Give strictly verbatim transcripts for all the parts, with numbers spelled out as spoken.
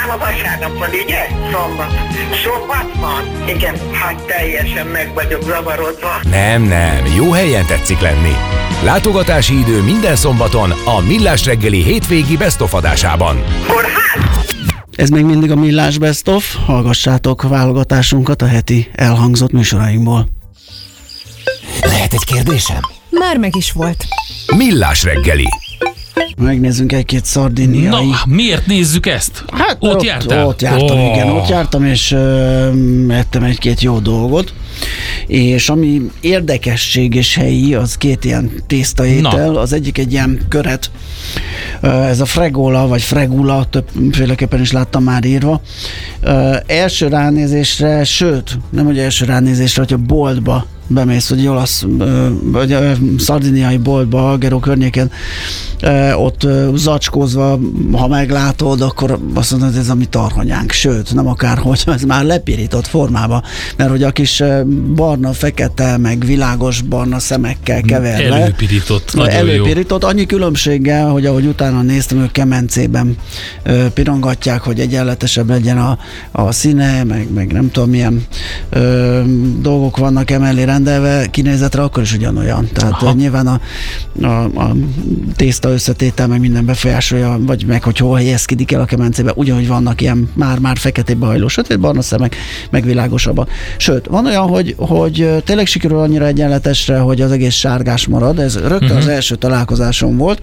a vasárnap van, ugye? Szombat. Szombat van? Igen, hát teljesen meg vagyok zavarodva. Nem, nem, jó helyen tetszik lenni. Látogatási idő minden szombaton a Millás reggeli hétvégi Best of adásában. Kórház? Ez még mindig a Millás Best of. Hallgassátok válogatásunkat a heti elhangzott műsorainkból. Lehet egy kérdésem? Már meg is volt. Millás reggeli. Megnézzünk egy-két szardiniai. Na, miért nézzük ezt? Hát ott, ott jártál? Ott jártam, oh. igen, ott jártam, és uh, ettem egy-két jó dolgot. És ami érdekesség és helyi, az két ilyen tésztaétel. Az egyik egy ilyen köret, uh, ez a fregola, vagy fregula, többféleképpen is láttam már írva. Uh, első ránézésre, sőt, nem hogy első ránézésre, hogyha boltba bemész, hogy olasz, vagy szardiniai boltba, Alghero környéken, ott zacskózva, ha meglátod, akkor azt mondod, hogy ez a mi tarhonyánk, sőt, nem akárhogy, ez már lepirított formában, mert hogy a kis barna, fekete, meg világos barna szemekkel kever le. Előpirított, nagyon Előpirított, annyi különbséggel, hogy ahogy utána néztem, ők kemencében pirongatják, hogy egyenletesebb legyen a, a színe, meg, meg nem tudom milyen ö, dolgok vannak emellé rendelve, kinézetre akkor is ugyanolyan. Tehát Aha. nyilván a, a, a tészta összetétel meg minden befolyásolja, vagy meg hogy hol helyezkedik el a kemencébe, ugyanúgy vannak ilyen már-már feketébe hajló, sötét barna szemek, meg világosabbak. Sőt, van olyan, hogy, hogy tényleg sikerül annyira egyenletesre, hogy az egész sárgás marad, ez rögtön uh-huh. az első találkozásom volt,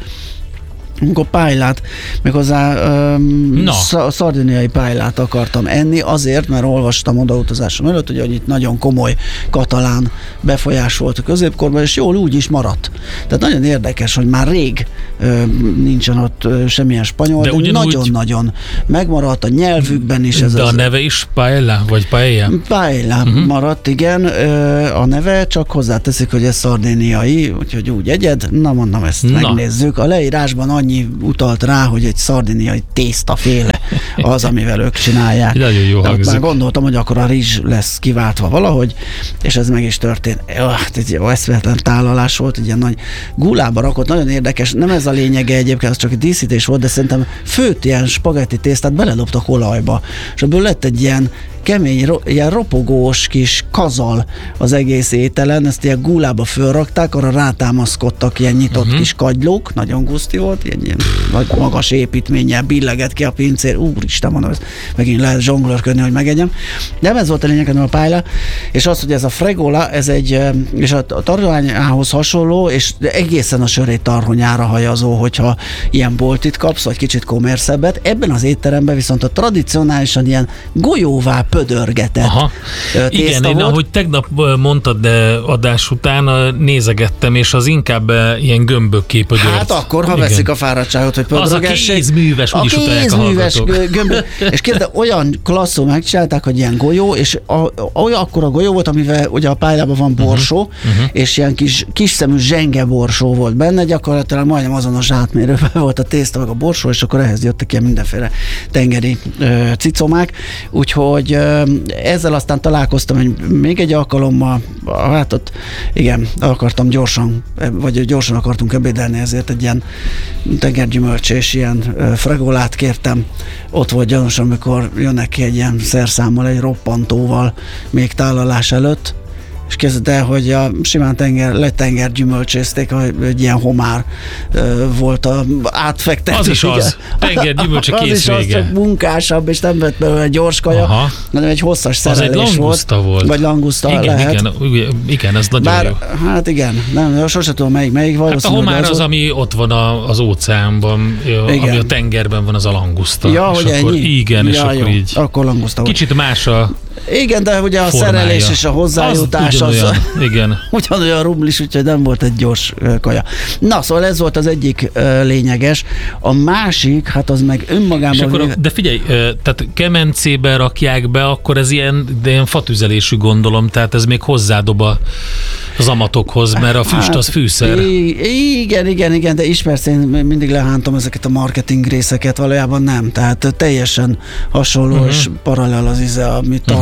amikor pájlát, méghozzá um, sz- szardiniai pájlát akartam enni, azért, mert olvastam odautazásom előtt, hogy itt nagyon komoly katalán befolyás volt a középkorban, és jól úgy is maradt. Tehát nagyon érdekes, hogy már rég ö, nincsen ott ö, semmilyen spanyol, de, de nagyon-nagyon megmaradt a nyelvükben is. Ez de az, a neve is paella, vagy paella? Paella uh-huh. maradt, igen, ö, a neve, csak hozzáteszik, hogy ez szardiniai, úgyhogy úgy egyed, na mondom, ezt na. megnézzük. A leírásban annyi utalt rá, hogy egy szardiniai tésztaféle az, amivel ők csinálják. Nagyon jó hangzik. Már gondoltam, hogy akkor a rizs lesz kiváltva valahogy, és ez meg is történt. Egy eszméletlen tálalás volt, egy ilyen nagy gulába rakott, nagyon érdekes, nem ez a lényege egyébként, ez csak egy díszítés volt, de szerintem főtt ilyen spagetti tésztát beledobtak olajba, és ebből lett egy ilyen kemény, ro- ilyen ropogós kis kazal az egész ételen, ezt ilyen gulába fölrakták, arra rátámaszkodtak ilyen nyitott uh-huh. kis kagylók, nagyon guszti volt, ilyen, ilyen nagy magas építménnyel billeget ki a pincér, úristen, mondom, ez megint lehet zsonglőrködni, hogy megegyem. De ez volt a lényeg a pályla, és az, hogy ez a fregola, ez egy, és a tarhonyához hasonló, és egészen a sörét tarhonyára hajazó, hogyha ilyen boltit kapsz, vagy kicsit kommerszebbet. Ebben az étteremben viszont a tradicionálisan ilyen golyóvá pödörgetett Aha. tészta Igen, volt. én ahogy tegnap mondtad, de adás után nézegettem, és az inkább ilyen gömbökké pödört. Hát akkor, ha igen. veszik a fáradtságot, hogy pödörgessék. Az a kézműves, úgyis utálják a hallgatók. Gömbö, és kérde, olyan klasszul megcsinálták, hogy ilyen golyó, és a, olyan akkora golyó volt, amivel ugye a pályában van borsó, uh-huh. Uh-huh. és ilyen kis, kis szemű zsenge borsó volt benne, gyakorlatilag majdnem azonos átmérőben volt a tészta meg a borsó, és akkor ehhez jöttek ilyen mindenféle tengeri ö, cicomák, úgyhogy ö, ezzel aztán találkoztam egy, még egy alkalommal, hát ott igen, akartam gyorsan, vagy gyorsan akartunk ebédelni, ezért egy ilyen tengergyümölcsés ilyen ö, fregolát kértem. Ott volt gyanús, amikor jönnek ki egy ilyen szerszámmal, egy roppantóval még tálalás előtt, és kezdett el, hogy a simán tenger, letenger gyümölcsészték, egy ilyen homár ö, volt a átfektető. Az is az. Tenger gyümölcse kész Az is az, csak munkásabb, és nem vett belőle egy gyors kaja, Aha. hanem egy hosszas szerelés volt. Az egy languszta volt. Vagy languszta igen, lehet. Igen, igen, ez nagyon Bár, jó. Hát igen, nem, sosem tudom melyik, melyik hát a homár az, az, ami ott van a, az óceánban, igen. ami a tengerben van, az a languszta. Ja, és hogy akkor, ennyi? igen, ja, és akkor jó. így. Akkor languszta volt. Kicsit más a igen, de ugye a formája. szerelés és a hozzájutás az, az igen. ugyanolyan rumlis, úgyhogy nem volt egy gyors uh, kaja. Na, szóval ez volt az egyik uh, lényeges. A másik, hát az meg önmagában... És akkor, a, de figyelj, tehát kemencébe rakják be, akkor ez ilyen, de ilyen fatüzelésű gondolom, tehát ez még hozzádob a az amatokhoz, mert a füst hát, az fűszer. Igen, igen, igen, de ismersz, én mindig lehántom ezeket a marketing részeket, valójában nem, tehát teljesen hasonló uh-huh. és paralel az íze a mi tarhonyánknak,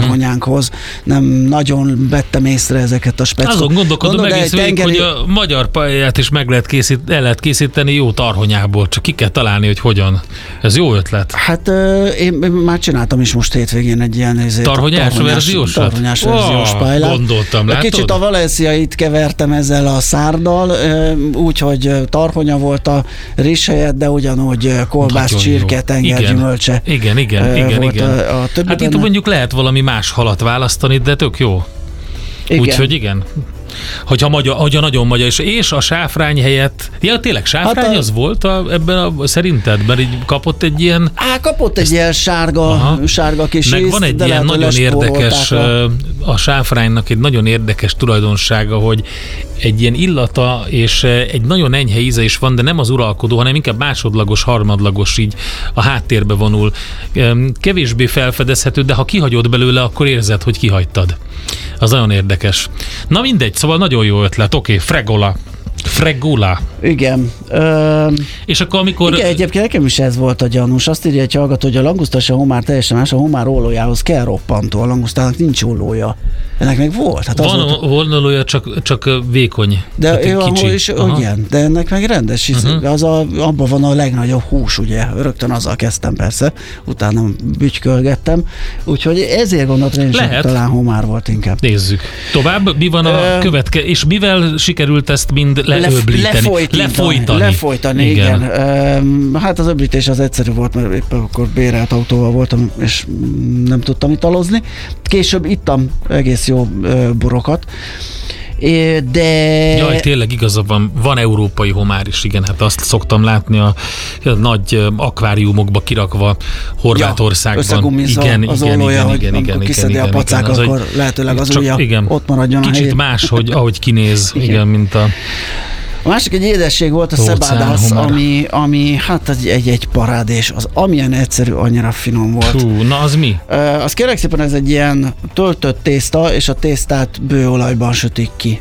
tarhonyánkhoz. Nem nagyon vettem észre ezeket a speciális. Azon gondolkodom Gondol, egész végig, tengeri... hogy a magyar pályát is meg lehet készít, el lehet készíteni jó tarhonyából, csak ki kell találni, hogy hogyan. Ez jó ötlet. Hát én már csináltam is most hétvégén egy ilyen ezért, tarhonyás, tarhonyás verziós? Tarhonyás verziós oh, pályát. Gondoltam, látod? Kicsit a valenciait kevertem ezzel a szárdal, úgyhogy tarhonya volt a rizs helyett, de ugyanúgy kolbász, csirke, tengergyümölcse. Igen, igen, igen, igen. A, a hát itt mondjuk lehet valami más halat választani, de tök jó. Úgyhogy igen. Hogyha, magyar, hogyha nagyon magyar, és, és a sáfrány helyett, ja tényleg sáfrány hát a, az volt a, ebben a, szerinted? Mert így kapott egy ilyen... Á, kapott egy ezt, ilyen sárga, aha, sárga kis meg ízt, van egy ilyen nagyon érdekes, a... a sáfránynak egy nagyon érdekes tulajdonsága, hogy egy ilyen illata, és egy nagyon enyhe íze is van, de nem az uralkodó, hanem inkább másodlagos, harmadlagos, így a háttérbe vonul. Kevésbé felfedezhető, de ha kihagyod belőle, akkor érzed, hogy kihagytad. Az nagyon érdekes. Na mindegy, szóval nagyon jó ötlet. Oké, okay, fregola. Fregola. Igen. Ö, és akkor amikor... Igen, egyébként nekem is ez volt a gyanús. Azt írja egy hallgató, hogy a langusztas a homár teljesen más, a homár ollójához kell roppantó, a langusztának nincs ollója. Ennek meg volt. Hát van volt... ollója, csak, csak vékony. De ő kicsi. Is, igen, de ennek meg rendes. Uh-huh. Az a, abban van a legnagyobb hús, ugye. Rögtön azzal kezdtem persze, utána bütykölgettem. Úgyhogy ezért gondoltam, hogy talán homár volt inkább. Nézzük. Tovább, mi van a Ö... követke, és mivel sikerült ezt mind leöblíteni? Lefolytani. Lefolytani, Lefolytani igen. igen. Hát az öblítés az egyszerű volt, mert éppen akkor bérelt autóval voltam, és nem tudtam italozni. Később ittam egész jó borokat. De... Jaj, tényleg igaza van, van európai homár is, igen, hát azt szoktam látni a, a nagy akváriumokba kirakva Horvátországban. Ja, igen, az igen, olója, igen, hogy igen, igen, kiszedi igen, a pacák, igen, akkor az, lehetőleg az csak, ujja igen, ott maradjon a kicsit helyén. más, hogy, ahogy kinéz, igen, igen mint a... A másik egy édesség volt a szebádász, ami, ami hát egy, egy parádés. Az amilyen egyszerű, annyira finom volt. Hú, na az mi? Uh, az kérlek szépen, ez egy ilyen töltött tészta, és a tésztát bőolajban sütik ki.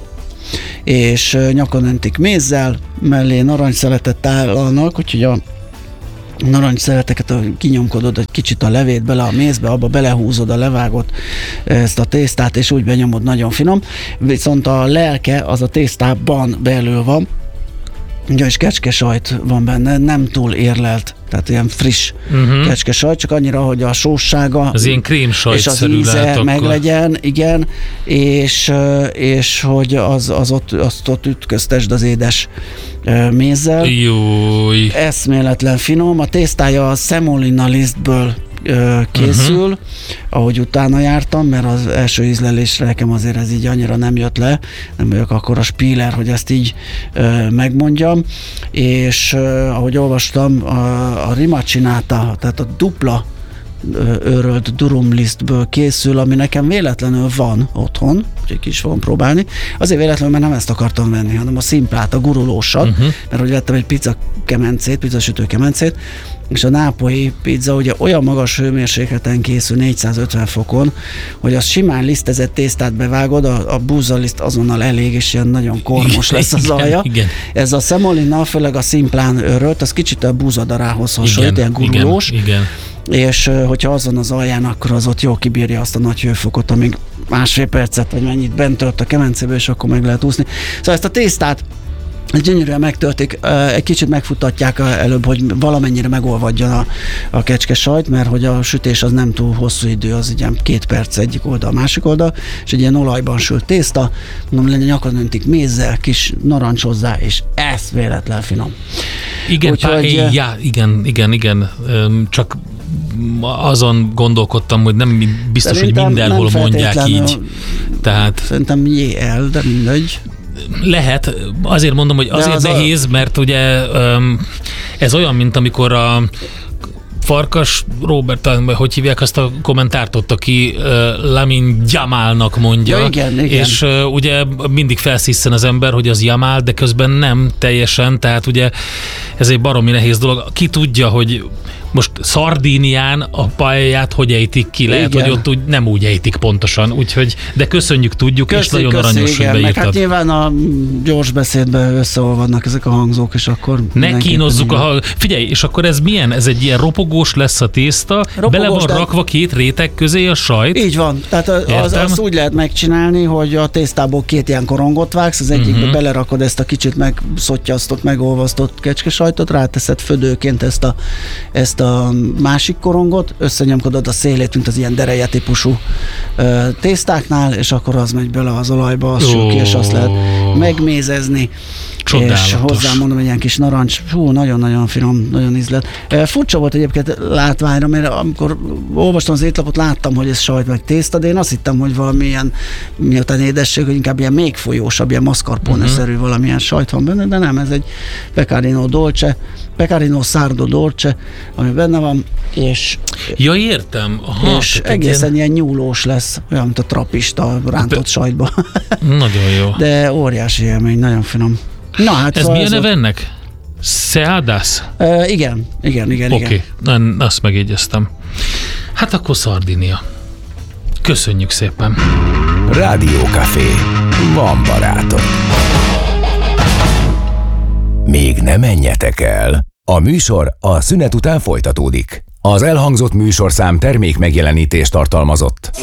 És uh, nyakon öntik mézzel, mellé narancsszeletet tálalnak, úgyhogy a narancsszeleteket kinyomkodod egy kicsit a levét bele a mézbe, abba belehúzod a levágott ezt a tésztát, és úgy benyomod, nagyon finom. Viszont a lelke az a tésztában belül van, ugye, és kecskesajt van benne, nem túl érlelt, tehát ilyen friss uh-huh. kecskesajt, csak annyira, hogy a sóssága az ilyen krémsajt és az íze meglegyen, igen, és, és hogy az, az ott, azt ott ütköztesd az édes mézzel. Júj. Eszméletlen finom, a tésztája a semolina lisztből készül, uh-huh. ahogy utána jártam, mert az első ízlelésre nekem azért ez így annyira nem jött le, nem vagyok akkor a spíler, hogy ezt így uh, megmondjam, és uh, ahogy olvastam, a, a rimacinata, tehát a dupla őrölt durumlisztből készül, ami nekem véletlenül van otthon, úgyhogy ki is fogom próbálni. Azért véletlenül, mert nem ezt akartam venni, hanem a szimplát, a gurulósat, uh-huh. mert hogy vettem egy pizza kemencét, pizzasütő kemencét, és a nápolyi pizza ugye olyan magas hőmérsékleten készül, négyszázötven fokon, hogy az simán lisztezett tésztát bevágod, a, a búzaliszt azonnal elég, és ilyen nagyon kormos igen, lesz az alja. Igen. Ez a semolina, főleg a szimplán őrölt, az kicsit a búzadarához hasonlít, ilyen gurulós. Igen, igen. És hogyha az van az alján, akkor az ott jól kibírja azt a nagy hőfokot, amíg másfél percet, vagy mennyit bent tört a kemencébe, és akkor meg lehet úszni. Szóval ezt a tésztát gyönyörűen megtöltik, egy kicsit megfutatják előbb, hogy valamennyire megolvadjon a, a kecske sajt, mert hogy a sütés az nem túl hosszú idő, az ilyen két perc egyik oldal, másik oldal, és egy ilyen olajban sült tészta, mondom, legyen nyakon öntik mézzel, kis narancs hozzá, és ez véletlen finom. Igen, Úgyhogy, pá, já, igen, igen, igen, csak azon gondolkodtam, hogy nem biztos, hogy mindenhol mondják így. Tehát... Szerintem jé el, de mindegy. Lehet, azért mondom, hogy azért az nehéz, a... mert ugye ez olyan, mint amikor a Farkas Robert, hogy hívják azt a kommentárt ott, aki uh, Lamin Jamalnak mondja, ja, igen, igen. és uh, ugye mindig felszisszen az ember, hogy az Jamal, de közben nem teljesen, tehát ugye ez egy baromi nehéz dolog. Ki tudja, hogy most Szardínián a pályáját hogy ejtik ki? Lehet, igen. hogy ott úgy, nem úgy ejtik pontosan, úgyhogy, de köszönjük, tudjuk, köszi, és nagyon köszi, aranyos, igen. hogy beírtad. Hát nyilván a gyors beszédben összeolvadnak ezek a hangzók, és akkor... Ne kínozzuk a hang... Figyelj, és akkor ez milyen? Ez egy ilyen ropogós lesz a tészta, ropogós, bele van de... rakva két réteg közé a sajt? Így van, tehát az, azt úgy lehet megcsinálni, hogy a tésztából két ilyen korongot vágsz, az egyikbe uh-huh. belerakod ezt a kicsit megszottyasztott, megolvasztott kecskesajtot, ráteszed födőként ezt a, ezt a másik korongot, összenyomkodod a szélét, mint az ilyen dereje típusú ö, tésztáknál, és akkor az megy bele az olajba, az sül ki, és azt lehet megmézezni. Csodálatos. És hozzámondom, egy ilyen kis narancs, hú, nagyon-nagyon finom, nagyon ízlet. Furcsa volt egyébként látványra, mert amikor olvastam az étlapot, láttam, hogy ez sajt meg tészta, de én azt hittem, hogy valamilyen, miután édesség, hogy inkább ilyen még folyósabb, ilyen mascarpone-szerű uh-huh. valamilyen sajt van benne, de nem, ez egy pecorino dolce, pecorino sardo dolce, ami benne van, és... Ja, értem. Aha, és egészen ilyen... ilyen nyúlós lesz, olyan, mint a trapista rántott sajtba. Nagyon jó. De óriási élmény, nagyon finom. Na, hát ez milyen neve ennek? Seadas? Uh, igen, igen, igen. Oké, okay. Azt megjegyeztem. Hát akkor Szardinia. Köszönjük szépen. Rádiókafé. Van barátok. Még ne menjetek el. A műsor a szünet után folytatódik. Az elhangzott műsorszám termék megjelenítést tartalmazott.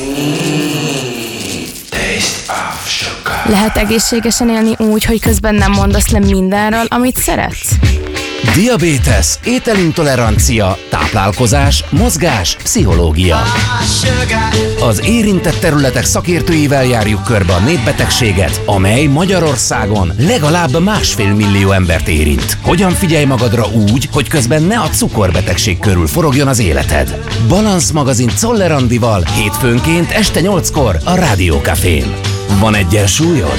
Lehet egészségesen élni úgy, hogy közben nem mondasz le mindenről, amit szeretsz? Diabétesz, ételintolerancia, táplálkozás, mozgás, pszichológia. Az érintett területek szakértőivel járjuk körbe a népbetegséget, amely Magyarországon legalább másfél millió embert érint. Hogyan figyelj magadra úgy, hogy közben ne a cukorbetegség körül forogjon az életed? Balansz magazin Czoller Andival hétfőnként este nyolckor a Rádiókafén. Van egyensúlyod?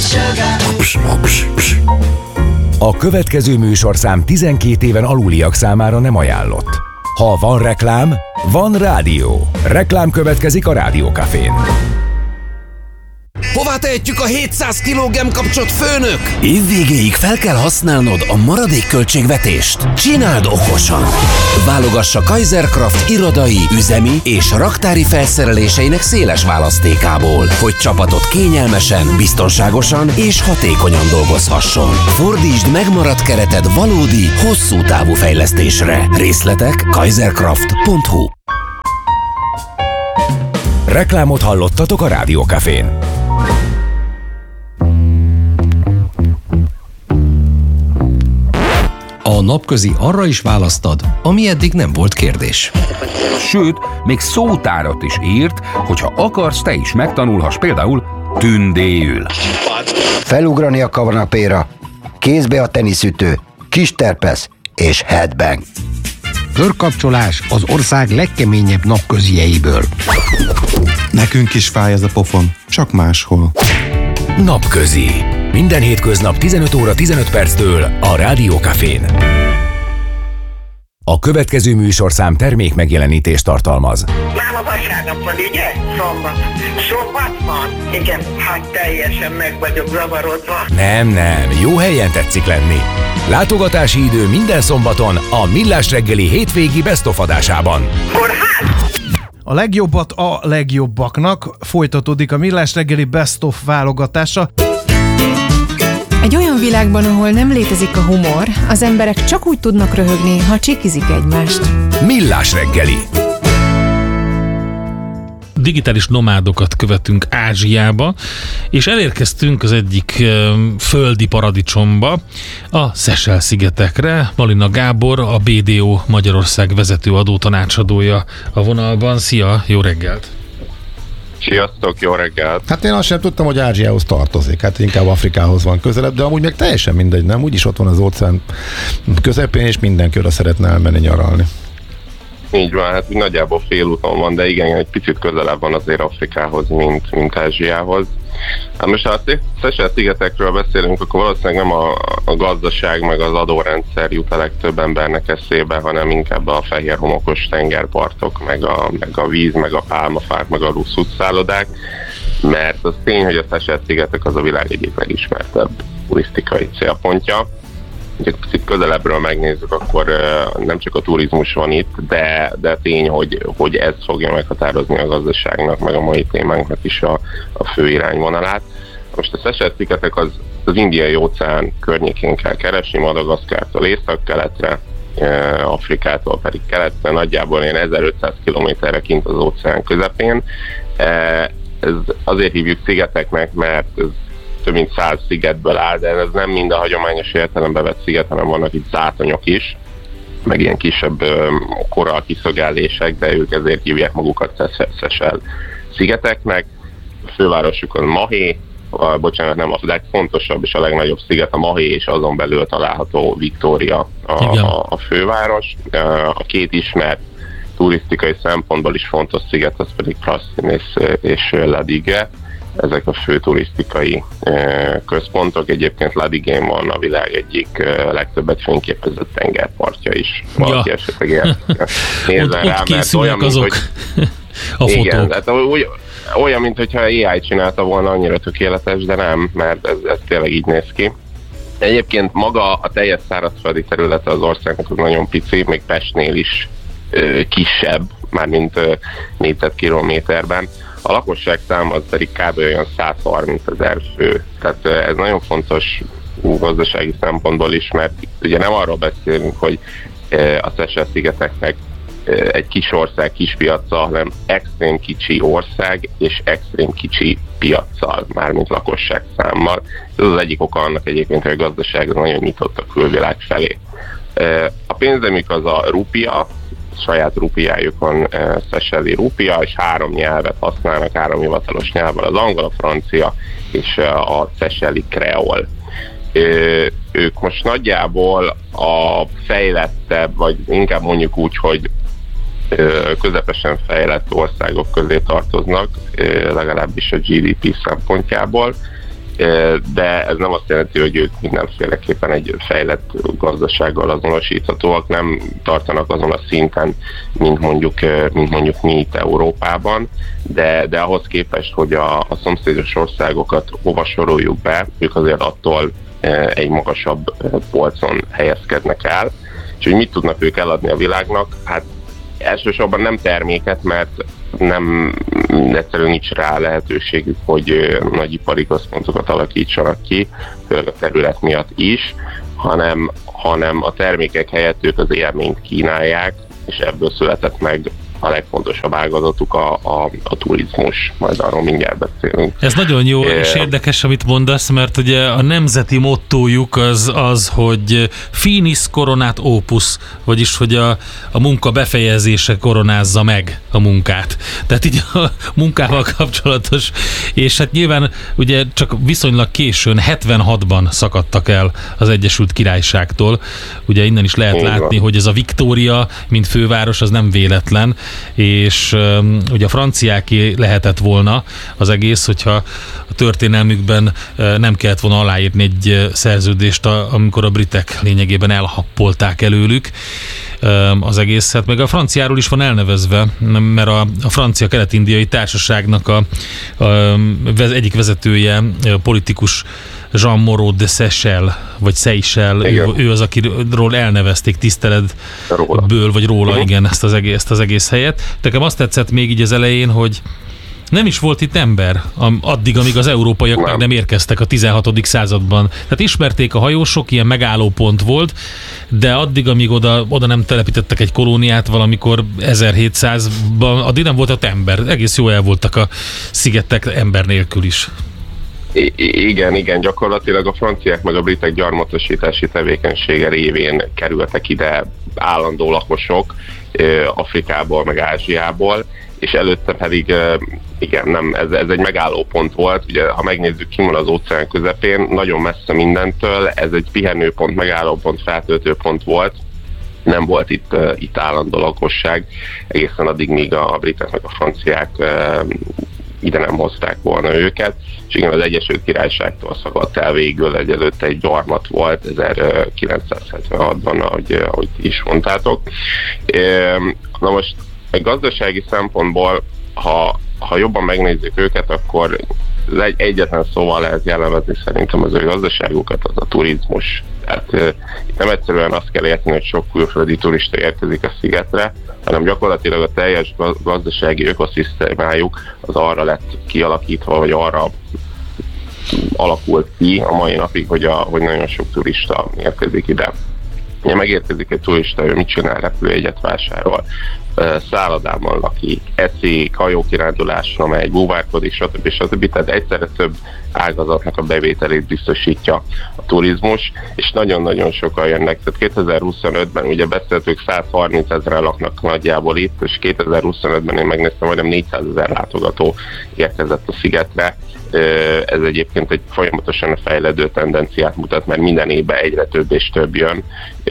A következő műsorszám tizenkét éven aluliak számára nem ajánlott. Ha van reklám, van rádió. Reklám következik a Rádiókafén. Hová tehetjük a hétszáz kiló gemkapcsot, főnök? Évvégéig fel kell használnod a maradék költségvetést. Csináld okosan! Válogassa Kaiserkraft irodai, üzemi és raktári felszereléseinek széles választékából, hogy csapatot kényelmesen, biztonságosan és hatékonyan dolgozhasson. Fordítsd megmaradt kereted valódi, hosszú távú fejlesztésre. Részletek kaiserkraft pont hu. Reklámot hallottatok a Rádiókafén. A napközi arra is választad, ami eddig nem volt kérdés. Sőt, még szótárat is írt, hogyha akarsz, te is megtanulhass például tündéül. Felugrani a kanapéra, kézbe a teniszütő, kis terpesz és headbang. Körkapcsolás az ország legkeményebb napközieiből. Nekünk is fáj ez a pofon, csak máshol. Napközi. Minden hétköznap tizenöt óra tizenöt perctől a Rádiókafén. A következő műsorszám termék megjelenítést tartalmaz. Már a vasárnap van, ugye? Szombat. Sokat van? Igen, hát teljesen meg vagyok zavarodva. Nem, nem, jó helyen tetszik lenni. Látogatási idő minden szombaton a Millás reggeli hétvégi Best of adásában. Kórház! A legjobbat a legjobbaknak folytatódik a Millás reggeli Best of válogatása. Egy olyan világban, ahol nem létezik a humor, az emberek csak úgy tudnak röhögni, ha csikizik egymást. Millás reggeli. Digitális nomádokat követünk Ázsiába, és elérkeztünk az egyik földi paradicsomba, a Seychelle-szigetekre. Malina Gábor, a bé dé o Magyarország vezető adótanácsadója a vonalban. Szia, jó reggelt! Sziasztok, jó reggelt! Hát én azt sem tudtam, hogy Ázsiához tartozik, hát inkább Afrikához van közelebb, de amúgy meg teljesen mindegy, nem? Úgyis ott van az óceán közepén, és mindenki oda szeretne elmenni nyaralni. Így van, hát nagyjából félúton van, de igen, egy picit közelebb van azért Afrikához, mint, mint Ázsiához. Hát most ha a Seychelle-szigetekről beszélünk, akkor valószínűleg nem a, a gazdaság meg az adórendszer jut a legtöbb embernek eszébe, hanem inkább a fehér homokos tengerpartok, meg a, meg a víz, meg a pálmafák, meg a luxusszálodák, mert az tény, hogy a Seychelle-szigetek az a világ egyik legismertebb turisztikai célpontja. egy picit közelebbről megnézzük, akkor nem csak a turizmus van itt, de, de tény, hogy, hogy ez fogja meghatározni a gazdaságnak, meg a mai témánknak is a, a fő irányvonalát. Most a Seychelle-szigetek az, az Indiai óceán környékén kell keresni, Madagaszkártól észak-keletre, Afrikától pedig keletre, nagyjából ilyen ezerötszáz kilométerre kint az óceán közepén. Ez azért hívjuk szigeteknek, mert ez több mint száz szigetből áll, de ez nem mind a hagyományos értelembe vett sziget, hanem vannak itt zátonyok is, meg ilyen kisebb korall kiszögellések, de ők ezért hívják magukat Seychelle szigeteknek. A fővárosuk az Mahé, a, bocsánat, nem a legfontosabb és a legnagyobb sziget a Mahé, és azon belül található Victoria a, a, a főváros. A két ismert turisztikai szempontból is fontos sziget, az pedig Praslin és, és Ladigué. Ezek a fő turisztikai e, központok. Egyébként Ladigén van a világ egyik e, legtöbbet fényképezett tengerpartja is. Valaki ja. esetleg nézzen rá, mert olyan, mint, hogy... a fotók. Igen, hát úgy, olyan, mint hogyha á i csinálta volna, annyira tökéletes, de nem, mert ez, ez tényleg így néz ki. Egyébként maga a teljes szárazföldi területe az országnak az nagyon pici, még Pestnél is e, kisebb, mármint e, négyzetkilométerben. A lakosság szám az pedig kb. Olyan száz harminc ezer fő. Tehát ez nagyon fontos gazdasági szempontból is, mert ugye nem arról beszélünk, hogy a Seychelle-szigeteknek egy kis ország, kis piaccal, hanem extrém kicsi ország és extrém kicsi piaccal, mármint lakosság számmal. Ez az egyik oka annak egyébként, hogy a gazdaság nagyon nyitott a külvilág felé. A pénzemük az a rupia, saját rupiájuk van, e, Seychelle-i rupia, és három nyelvet használnak, három hivatalos nyelvvel, az angol, a francia és a Seychelle-i kreol. E, ők most nagyjából a fejlettebb, vagy inkább mondjuk úgy, hogy e, közepesen fejlett országok közé tartoznak, e, legalábbis a gé dé pé szempontjából, de ez nem azt jelenti, hogy ők mindenféleképpen egy fejlett gazdasággal azonosíthatóak, nem tartanak azon a szinten, mint mondjuk, mint mondjuk mi itt Európában, de, de ahhoz képest, hogy a, a szomszédos országokat hova soroljuk be, ők azért attól egy magasabb polcon helyezkednek el, és hogy mit tudnak ők eladni a világnak, hát elsősorban nem terméket, mert nem, egyszerűen nincs rá lehetőségük, hogy nagyipari központokat alakítsanak ki, főleg a terület miatt is, hanem, hanem a termékek helyett ők az élményt kínálják, és ebből született meg a legfontosabb ágazatuk a, a, a turizmus, majd arról mindjárt beszélünk. Ez nagyon jó é, és érdekes, amit mondasz, mert ugye a nemzeti mottójuk az, az hogy finis coronat opus, vagyis hogy a, a munka befejezése koronázza meg a munkát. Tehát így a munkával kapcsolatos, és hát nyilván ugye csak viszonylag későn, hetvenhatban szakadtak el az Egyesült Királyságtól. Ugye innen is lehet Igen. látni, hogy ez a Victoria, mint főváros, az nem véletlen, és um, ugye a franciáké lehetett volna az egész, hogyha a történelmükben uh, nem kellett volna aláírni egy uh, szerződést, a, amikor a britek lényegében elhappolták előlük um, az egészet, meg a franciáról is van elnevezve, mert a, a francia kelet-indiai társaságnak a, a, a egyik vezetője, a politikus Jean Moreau de Seychelles, vagy Seychelles, ő, ő az, akiről elnevezték tiszteletből, vagy róla, uh-huh. igen, ezt az, egész, ezt az egész helyet. Nekem azt tetszett még így az elején, hogy nem is volt itt ember, addig, amíg az európaiak nem. meg nem érkeztek a tizenhatodik században. Tehát ismerték a hajósok, ilyen megállópont volt, de addig, amíg oda, oda nem telepítettek egy kolóniát valamikor ezerhétszázban, addig nem volt ott ember. Egész jó el voltak a szigetek ember nélkül is. I- igen, igen, gyakorlatilag a franciák meg a britek gyarmatosítási tevékenysége révén kerültek ide állandó lakosok Afrikából, meg Ázsiából, és előtte pedig, igen, nem, ez, ez egy megállópont volt, ugye, ha megnézzük, ki van az óceán közepén, nagyon messze mindentől, ez egy pihenőpont, megállópont, feltöltőpont volt, nem volt itt, itt állandó lakosság, egészen addig, míg a britek meg a franciák ide nem hozták volna őket, és igen, az Egyesült Királyságtól szakadt el végül, egyelőtte egy gyarmat volt ezerkilencszázhetvenhatban, ahogy, ahogy is mondtátok. Na most egy gazdasági szempontból, ha ha jobban megnézzük őket, akkor egy, egyetlen szóval lehet jellemezni szerintem az ő gazdaságukat, az a turizmus. Tehát uh, itt nem egyszerűen azt kell érteni, hogy sok külföldi turista érkezik a szigetre, hanem gyakorlatilag a teljes gazdasági ökoszisztémájuk az arra lett kialakítva, vagy arra alakult ki a mai napig, hogy, a, hogy nagyon sok turista érkezik ide. Ja, megérkezik egy turista, ő mit csinál, repülőjegyet vásárol, szállodában lakik, eszik, hajókirándulásra megy, búvárkodik, stb. stb. Tehát egyszerre több ágazatnak a bevételét biztosítja a turizmus, és nagyon-nagyon sokan jönnek. Tehát kétezer-huszonötben ugye beszéltük, száz harminc ezeren laknak nagyjából itt, és kétezer-huszonötben én megnéztem, majdnem négyszázezer látogató érkezett a szigetre. Ez egyébként egy folyamatosan fejlődő tendenciát mutat, mert minden évben egyre több és több jön.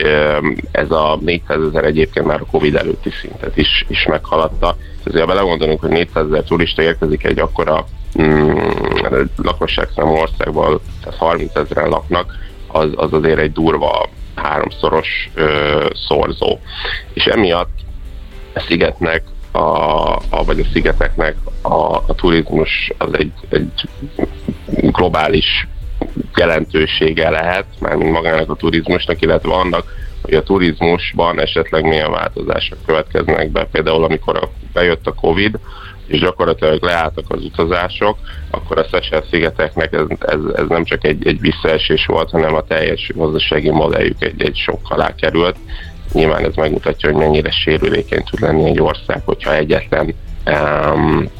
Ez a négyszázezer egyébként már a Covid előtti szintet is, is meghaladta. Ezért ha belegondolunk, hogy négyszázezer turista érkezik egy akkora mm, lakosságszámú országban, tehát harminc ezeren laknak, az, az azért egy durva háromszoros ö, szorzó. És emiatt a szigetnek A, a, vagy a szigeteknek a, a turizmus az egy, egy globális jelentősége lehet, mármint magának a turizmusnak, illetve annak, hogy a turizmusban esetleg milyen változások következnek be. Például amikor a, bejött a Covid, és gyakorlatilag leálltak az utazások, akkor a Seychelle-szigeteknek ez, ez, ez nem csak egy, egy visszaesés volt, hanem a teljes gazdasági modelljük egy, egy sok alá került. Nyilván ez megmutatja, hogy mennyire sérülékeny tud lenni egy ország, hogyha egyetlen um,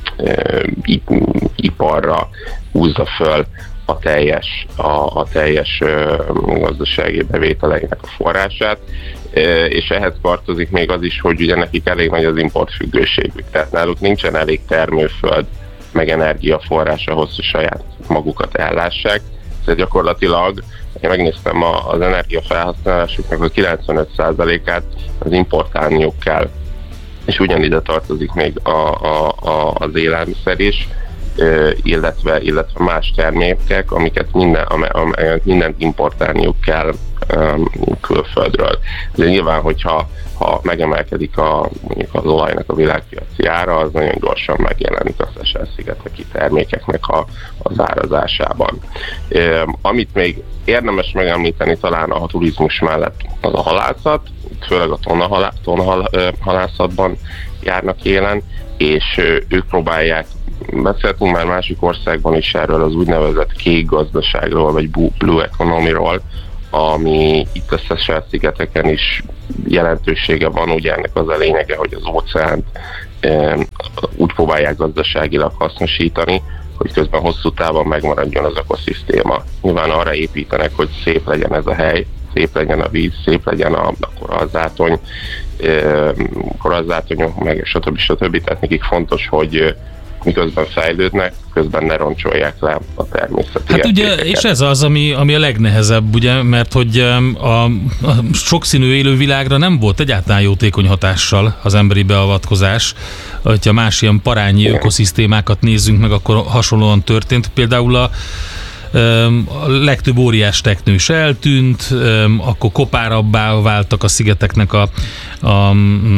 um, iparra húzza föl a teljes, a, a teljes uh, gazdasági bevételeinek a forrását, uh, és ehhez tartozik még az is, hogy ugye nekik elég nagy az importfüggőségük, tehát náluk nincsen elég termőföld, meg energiaforrás ahhoz, hogy saját magukat ellássák, tehát gyakorlatilag én megnéztem az energiafelhasználásuknak a kilencvenöt százalékát az importálniuk kell, és ugyanide tartozik még a, a, a, az élelmiszer is, illetve, illetve más termékek, amiket minden, amelyet mindent importálniuk kell um, külföldről. De nyilván, hogyha ha megemelkedik a, mondjuk az olajnak a világpiaci ára, az nagyon gyorsan megjelenik a Seychelle-szigeteki termékeknek a, az árazásában. Um, amit még érdemes megemlíteni talán a turizmus mellett az a halászat, főleg a tonnahalá, tonnahalászatban járnak élen, és ők próbálják, beszéltünk már másik országban is erről az úgynevezett kék gazdaságról, vagy blue economy-ról, ami itt a Seychelle-szigeteken is jelentősége van, ugye ennek az a lényege, hogy az óceánt e, úgy próbálják gazdaságilag hasznosítani, hogy közben hosszú távon megmaradjon az ökoszisztéma. Nyilván arra építenek, hogy szép legyen ez a hely, szép legyen a víz, szép legyen a, a korallzátony, e, korallzátonyok, meg stb. stb. Tehát nekik fontos, hogy miközben fejlődnek, közben ne roncsolják le a természeti Hát ugye, és ez az, ami, ami a legnehezebb, ugye, mert hogy a, a sokszínű élővilágra nem volt egyáltalán jótékony hatással az emberi beavatkozás. Ha más ilyen parányi Igen. ökoszisztémákat nézzünk meg, akkor hasonlóan történt. Például a a legtöbb óriás teknős eltűnt, akkor kopárabbá váltak a szigeteknek a, a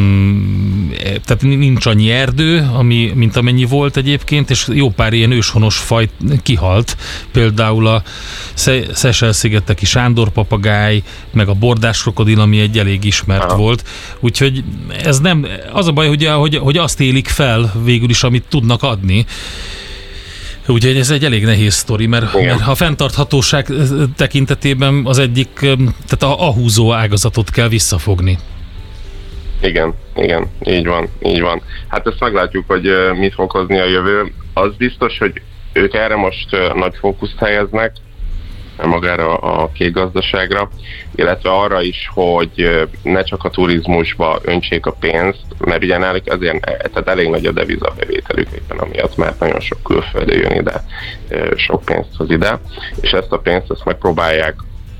tehát nincs annyi erdő, ami, mint amennyi volt egyébként, és jó pár ilyen őshonos faj kihalt, például a Seychelle-szigeteki sándorpapagáj, meg a bordás krokodil, ami egy elég ismert Aha. volt, úgyhogy ez nem, az a baj, hogy, hogy, hogy azt élik fel végül is, amit tudnak adni. Úgyhogy ez egy elég nehéz sztori, mert, mert a fenntarthatóság tekintetében az egyik, tehát a, a húzó ágazatot kell visszafogni. Igen, igen, így van, így van. Hát ezt meglátjuk, hogy mit fog hozni a jövő. Az biztos, hogy ők erre most nagy fókuszt helyeznek, magára a kék gazdaságra, illetve arra is, hogy ne csak a turizmusba öntsék a pénzt, mert ugye náluk azért, tehát elég nagy a devizabevételük éppen amiatt, mert nagyon sok külföldi jön ide, sok pénzt hoz ide, és ezt a pénzt ezt megpróbálják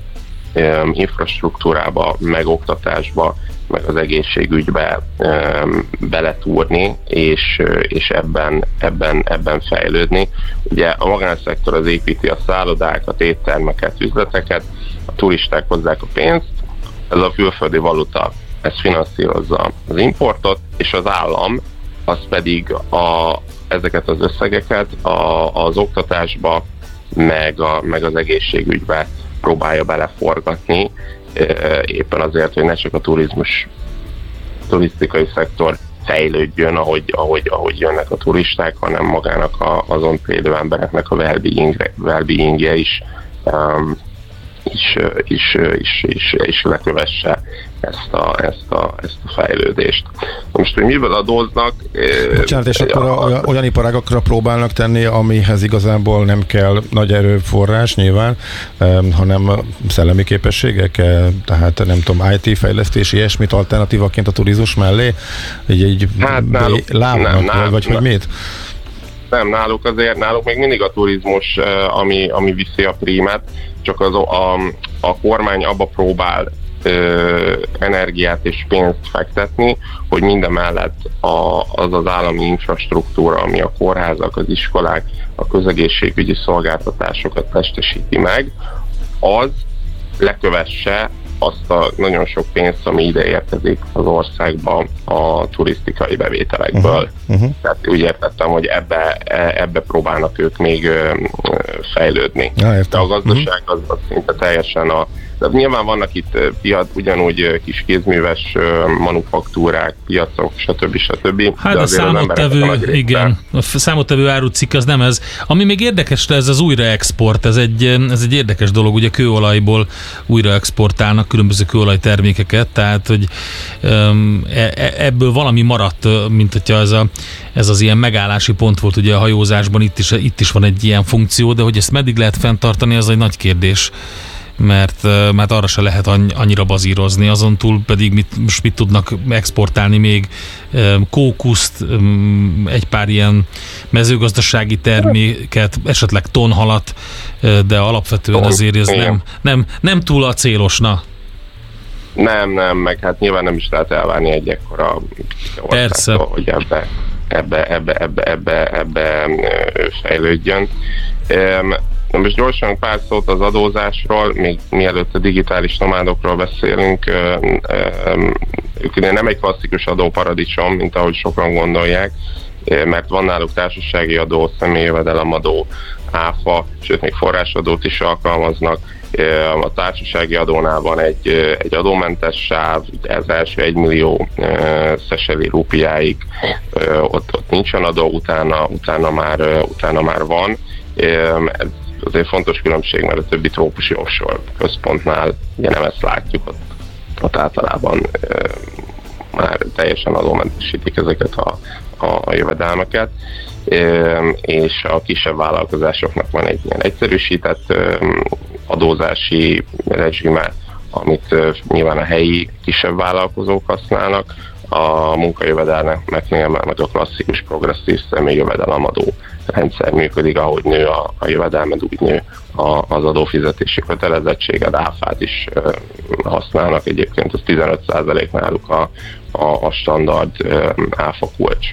infrastruktúrába, meg oktatásba, meg az egészségügybe um, beletúrni, és, és ebben, ebben, ebben fejlődni. Ugye a magánszektor az építi a szállodákat, éttermeket, üzleteket, a turisták hozzák a pénzt, ez a külföldi valuta, ez finanszírozza az importot, és az állam az pedig a, ezeket az összegeket a, az oktatásba, meg, a, meg az egészségügybe próbálja beleforgatni, éppen azért, hogy ne csak a turizmus, turisztikai szektor fejlődjön, ahogy, ahogy, ahogy jönnek a turisták, hanem magának a, azon élő embereknek a well-being-je well is, um, is, is, is, is, is lekövesse ezt a, ezt, a, ezt a fejlődést. Most, hogy mivel adóznak... Bocsánat, és akkor a, a, olyan iparágakra próbálnak tenni, amihez igazából nem kell nagy erőforrás nyilván, um, hanem szellemi képességek, tehát nem tudom, í té fejlesztés, ilyesmit alternatívaként a turizmus mellé, egy, egy hát náluk, lábnak, nem, vagy, nem, vagy nem. hogy mit? Nem, náluk azért, náluk még mindig a turizmus, ami, ami viszi a prímet, csak az, a, a kormány abba próbál ö, energiát és pénzt fektetni, hogy minden mellett a, az az állami infrastruktúra, ami a kórházak, az iskolák, a közegészségügyi szolgáltatásokat testesíti meg, az lekövesse azt a nagyon sok pénzt, ami ide érkezik az országba a turisztikai bevételekből. Uh-huh. Uh-huh. Tehát úgy értettem, hogy ebbe, ebbe próbálnak ők még ö, fejlődni. Ja, de a gazdaság az, az szinte teljesen a... De nyilván vannak itt piac, ugyanúgy kis kézműves manufaktúrák, piacok, stb. stb. Hát a számottevő, igen, a számottevő árucikk az nem ez. Ami még érdekes, ez az újraexport, ez egy, ez egy érdekes dolog, ugye kőolajból újraexportálnak különböző kőolajtermékeket, tehát hogy um, ebből valami maradt, mint hogyha ez, a, ez az ilyen megállási pont volt ugye a hajózásban, itt is, itt is van egy ilyen funkció, de hogy ezt meddig lehet fenntartani, az egy nagy kérdés. Mert, mert arra se lehet annyira bazírozni, azon túl pedig mit, most mit tudnak exportálni még, kókuszt, egy pár ilyen mezőgazdasági terméket, esetleg tonhalat, de alapvetően azért ez nem, nem, nem túl acélosna. Nem, nem, meg hát nyilván nem is lehet elvárni egy ekkora országtól, hogy ebbe, ebbe, ebbe, ebbe, ebbe, ebbe fejlődjön. Na most gyorsan pár szót az adózásról, még mielőtt a digitális nomádokról beszélünk. Ők nem egy klasszikus adóparadicsom, mint ahogy sokan gondolják, mert van náluk társasági adó, személyjövedelemadó, áfa, sőt még forrásadót is alkalmaznak. A társasági adónál van egy, egy adómentes sáv, az első egy millió szeseli rupiáig ott, ott nincsen adó, utána, utána, már, utána már van. Ez azért fontos különbség, mert a többi trópusi offshore központnál ugye nem ezt látjuk, ott, ott általában e, már teljesen adómentesítik ezeket a, a, a jövedelmeket, e, és a kisebb vállalkozásoknak van egy ilyen egyszerűsített e, adózási rezsime, amit e, nyilván a helyi kisebb vállalkozók használnak, a munkajövedelmeknél meg a klasszikus progresszív személyjövedelemadó rendszer működik, ahogy nő a, a jövedelmed, úgy nő a, az adófizetési kötelezettséged, áfát is e, használnak, egyébként az tizenöt százalék náluk a, a, a standard e, áfa kulcs.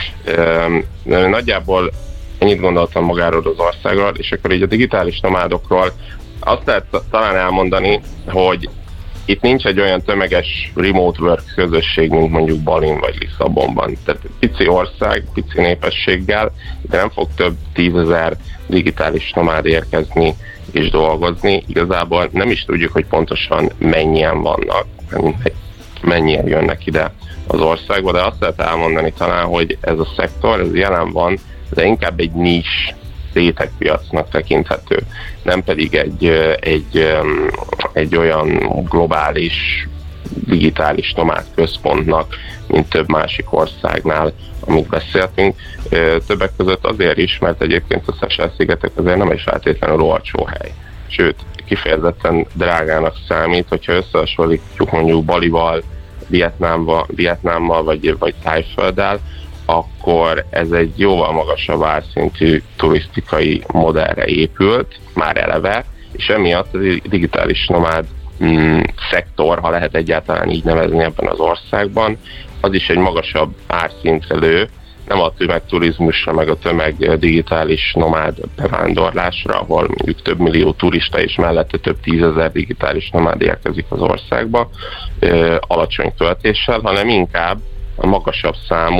E, nagyjából ennyit gondoltam magáról az országról, és akkor így a digitális nomádokról azt lehet talán elmondani, hogy itt nincs egy olyan tömeges remote work közösség, mint mondjuk Balin vagy Lisszabonban. Tehát pici ország, pici népességgel, de nem fog több tízezer digitális nomád érkezni és dolgozni. Igazából nem is tudjuk, hogy pontosan mennyien vannak, mennyien jönnek ide az országba, de azt lehet elmondani talán, hogy ez a szektor, ez jelen van, de inkább egy nis rétegpiacnak tekinthető, nem pedig egy, egy, egy olyan globális digitális nomád központnak, mint több másik országnál, amit beszéltünk. Többek között azért is, mert egyébként a Seychelle-szigetek azért nem egy feltétlenül olcsó hely. Sőt, kifejezetten drágának számít, hogyha összehasonlítjuk mondjuk Balival, Vietnámmal, Vietnámmal vagy, vagy Tájfölddel, akkor ez egy jóval magasabb árszintű turisztikai modellre épült, már eleve, és emiatt a digitális nomád mm, szektor, ha lehet egyáltalán így nevezni ebben az országban, az is egy magasabb árszintre lő, nem a tömegturizmusra, meg a tömeg digitális nomád bevándorlásra, ahol mondjuk több millió turista és mellette több tízezer digitális nomád érkezik az országba ö, alacsony töltéssel, hanem inkább a magasabb számú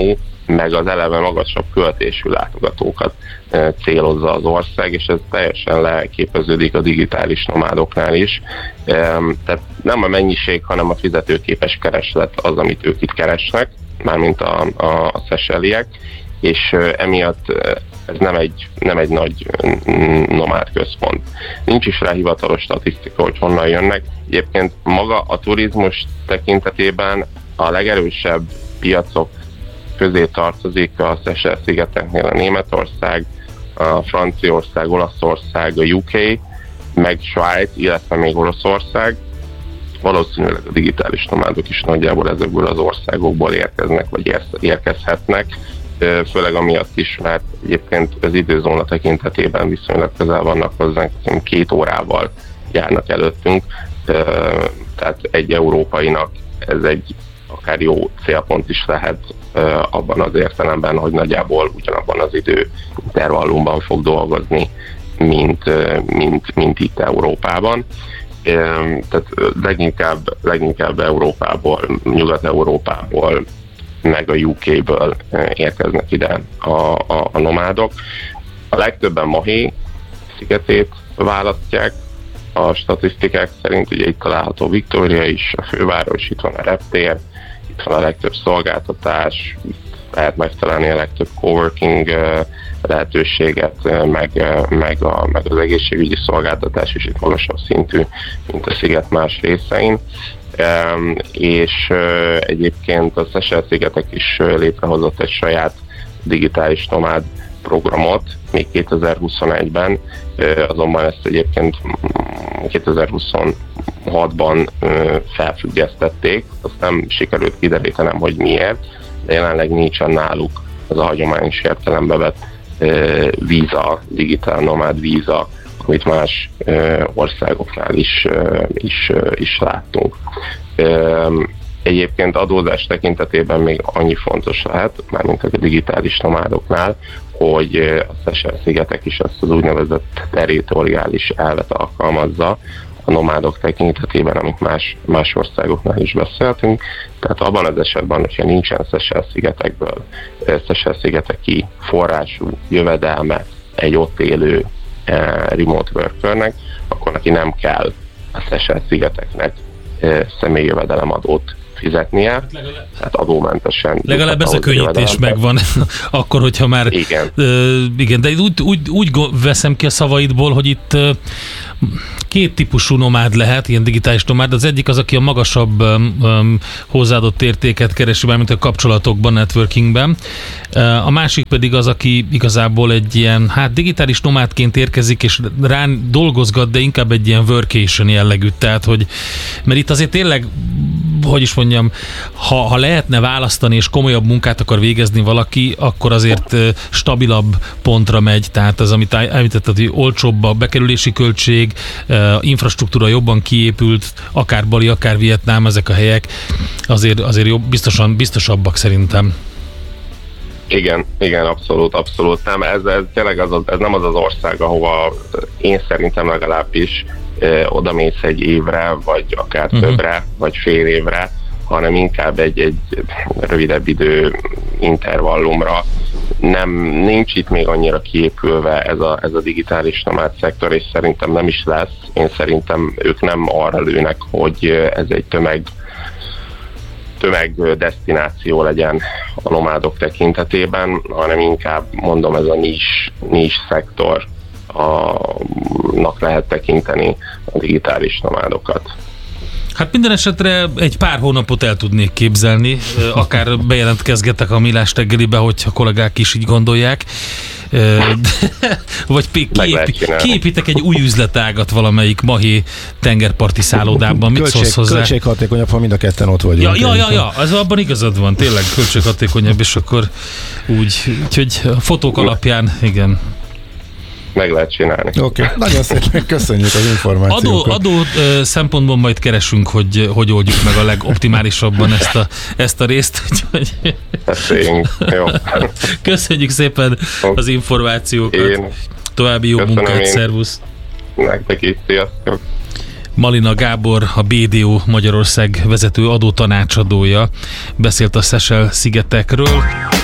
meg az eleve magasabb költésű látogatókat célozza az ország, és ez teljesen leképeződik a digitális nomádoknál is. Tehát nem a mennyiség, hanem a fizetőképes kereslet az, amit ők itt keresnek, mármint a, a, a szeseliek, és emiatt ez nem egy, nem egy nagy nomád központ. Nincs is rá hivatalos statisztika, hogy honnan jönnek. Egyébként maga a turizmus tekintetében a legerősebb piacok közé tartozik a Seychelle-szigeteknél a Németország, a Franciaország, Olaszország, a U K, meg Svájc, illetve még Oroszország. Valószínűleg a digitális nomádok is nagyjából ezekből az országokból érkeznek, vagy érkezhetnek, főleg amiatt is, mert egyébként az időzóna tekintetében viszonylag közel vannak hozzánk, két órával járnak előttünk, tehát egy európainak ez egy akár jó célpont is lehet abban az értelemben, hogy nagyjából ugyanabban az idő intervallumban fog dolgozni, mint, mint, mint itt Európában. Tehát leginkább, leginkább Európából, Nyugat-Európából, meg a U K-ből érkeznek ide a, a, a nomádok. A legtöbben Mahé szigetét választják, a statisztikák szerint ugye itt található Victoria is, a főváros, itt van a reptér, itt van a legtöbb szolgáltatás, lehet megtalálni a legtöbb coworking lehetőséget, meg, meg, a, meg az egészségügyi szolgáltatás is itt magasabb szintű, mint a sziget más részein. Um, és uh, egyébként a Seychelle-szigetek is uh, létrehozott egy saját digitális nomád programot még kétezer-huszonegyben, uh, azonban ezt egyébként kétezer-huszonhatban uh, felfüggesztették, azt nem sikerült kiderítenem, hogy miért, de jelenleg nincsen náluk az a hagyományos értelembe vett uh, víza, digitál nomád víza, amit más ö, országoknál is, ö, is, ö, is láttunk. Ö, egyébként adózás tekintetében még annyi fontos lehet, mármint a digitális nomádoknál, hogy a Seychelle-szigetek is azt az úgynevezett territoriális elvet alkalmazza a nomádok tekintetében, amit más, más országoknál is beszéltünk. Tehát abban az esetben, hogyha nincsen Seychelle-szigetekből, Seychelle-szigeteki forrású jövedelme egy ott élő remote workernek, akkor neki nem kell a Seychelle-szigeteknek személyi jövedelemadót fizetnie, tehát adómentesen. Legalább ez a könnyítés megvan, akkor, hogyha már... Igen. Uh, igen, de úgy, úgy, úgy veszem ki a szavaidból, hogy itt uh, két típusú nomád lehet, ilyen digitális nomád. Az egyik az, aki a magasabb um, hozzáadott értéket keresi, mint a kapcsolatokban, networkingben. Uh, a másik pedig az, aki igazából egy ilyen, hát digitális nomádként érkezik, és rán dolgozgat, de inkább egy ilyen workation jellegű. Tehát, hogy, mert itt azért tényleg, hogy is mondjam, ha, ha lehetne választani, és komolyabb munkát akar végezni valaki, akkor azért uh, stabilabb pontra megy. Tehát az, amit említetted, hogy olcsóbb a bekerülési költség, uh, infrastruktúra jobban kiépült, akár Bali, akár Vietnám, ezek a helyek azért, azért jobb, biztosan, biztosabbak szerintem. Igen, igen, abszolút, abszolút. Nem, ez, ez tényleg az, ez nem az az ország, ahova én szerintem legalábbis ö, odamész egy évre, vagy akár uh-huh. többre, vagy fél évre, hanem inkább egy, egy rövidebb idő intervallumra. Nem, nincs itt még annyira kiépülve ez a, ez a digitális nomád szektor, és szerintem nem is lesz. Én szerintem ők nem arra lőnek, hogy ez egy tömeg tömegdesztináció legyen a nomádok tekintetében, hanem inkább, mondom, ez a nis, nis szektor annak lehet tekinteni a digitális nomádokat. Hát minden esetre egy pár hónapot el tudnék képzelni, akár bejelentkezgetek a Millás reggelibe, hogyha kollégák is így gondolják. Vagy kiép, kiépítek egy új üzletágat valamelyik Mahé tengerparti szállodában. Mit Költség, szólsz hozzá? Költséghatékonyabb, ha mind a ketten ott vagyunk. Ja, ja, ja, ja, az abban igazad van, tényleg költséghatékonyabb, és akkor úgy, úgyhogy a fotók alapján, igen. Meg lehet csinálni. Oké, okay. Nagyon szépen köszönjük az információkat. Adó, adó ö, szempontból majd keresünk, hogy hogy oldjuk meg a legoptimálisabban ezt a, ezt a részt. Beszéljünk. Jó. Köszönjük szépen az információkat. Én További jó munkát, szervusz. Nektek is, sziasztok. Malina Gábor, a bé dé o Magyarország vezető adótanácsadója beszélt a Seychelle-szigetekről.